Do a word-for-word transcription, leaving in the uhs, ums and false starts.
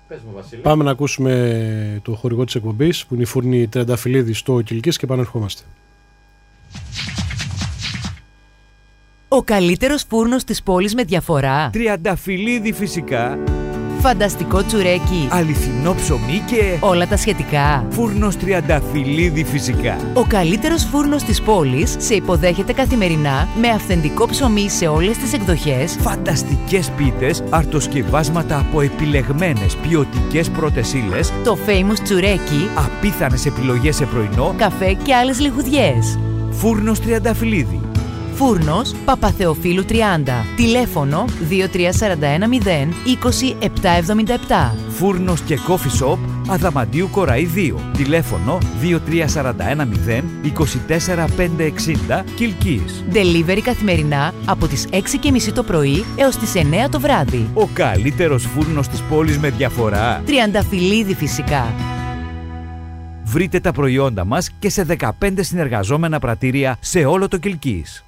Πες μου, Βασίλη. Πάμε να ακούσουμε το χορηγό της εκπομπής που είναι η φούρνη Τριανταφυλλίδη στο Κιλκής και επανερχόμαστε. Ο καλύτερος φούρνος της πόλης με διαφορά. Τριανταφυλλίδη φυσικά. Φανταστικό τσουρέκι. Αληθινό ψωμί και όλα τα σχετικά. Φούρνος Τριανταφυλλίδη φυσικά. Ο καλύτερος φούρνος της πόλης σε υποδέχεται καθημερινά με αυθεντικό ψωμί σε όλες τις εκδοχές. Φανταστικές πίτες, αρτοσκευάσματα από επιλεγμένες ποιοτικές πρώτες ύλες. Το famous τσουρέκι. Απίθανες επιλογές σε πρωινό. Καφέ και άλλες λιχουδιές. Φούρνος Τριανταφυλλίδη. Φούρνος Παπαθεοφίλου τριάντα. Τηλέφωνο δύο τρία τέσσερα ένα μηδέν είκοσι επτά εβδομήντα επτά. Φούρνος και coffee shop Αδαμαντίου Κοραή δύο. Τηλέφωνο δύο τρία τέσσερα ένα μηδέν είκοσι τέσσερα πεντακόσια εξήντα Κιλκής. Delivery καθημερινά από τις έξι και μισή το πρωί έως τις εννέα το βράδυ. Ο καλύτερος φούρνος της πόλης με διαφορά. Τριανταφυλλίδη φυσικά. Βρείτε τα προϊόντα μας και σε δεκαπέντε συνεργαζόμενα πρατήρια σε όλο το Κιλκής.